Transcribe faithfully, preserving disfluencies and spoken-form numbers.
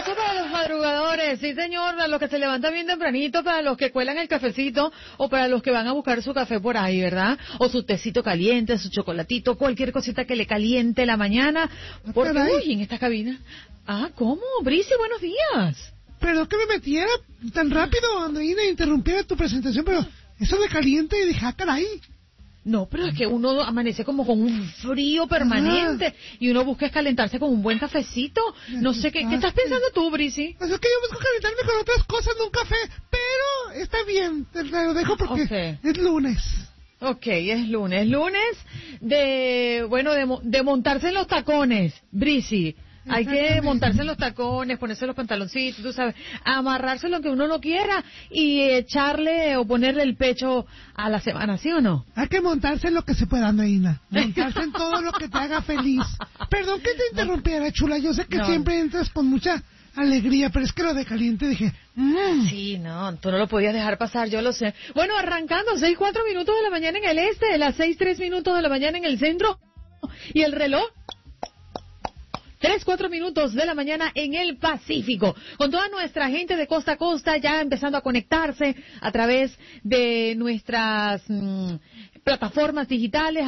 aplauso para los madrugadores, sí señor, para los que se levantan bien tempranito, para los que cuelan el cafecito o para los que van a buscar su café por ahí, ¿verdad? O su tecito caliente, su chocolatito, cualquier cosita que le caliente la mañana. Porque, uy, en esta cabina. Ah, ¿cómo? Brice, buenos días. Pero que me metiera tan rápido, Andreina, interrumpiera tu presentación, pero eso de caliente, y dije, ah, caray. No, pero es que uno amanece como con un frío permanente ah. y uno busca calentarse con un buen cafecito. No sé, ¿qué, ¿qué estás pensando tú, Brisi? Pues es que yo busco calentarme con otras cosas, no un café, pero está bien, te lo dejo porque okay. es lunes. Ok, es lunes. Lunes de, bueno, de, de montarse en los tacones, Brisi. Hay que montarse en los tacones, ponerse los pantaloncitos, tú sabes, amarrarse lo que uno no quiera y echarle o ponerle el pecho a la semana, ¿sí o no? Hay que montarse en lo que se pueda, Andreina. Montarse en todo lo que te haga feliz. Perdón que te interrumpiera, chula. Yo sé que no. siempre entras con mucha alegría, pero es que lo de caliente dije... Mm. Sí, no, tú no lo podías dejar pasar, yo lo sé. Bueno, arrancando, seis, cuatro minutos de la mañana en el este, las seis, tres minutos de la mañana en el centro y el reloj... Tres, cuatro minutos de la mañana en el Pacífico, con toda nuestra gente de costa a costa ya empezando a conectarse a través de nuestras mmm, plataformas digitales.